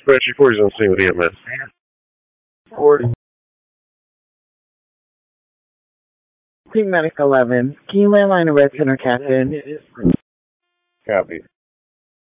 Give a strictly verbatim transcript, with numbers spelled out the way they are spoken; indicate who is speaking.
Speaker 1: Spreadsheet forty's on scene with E M S.
Speaker 2: forty. Team Medic eleven. Can you landline a red center captain?
Speaker 1: Copy.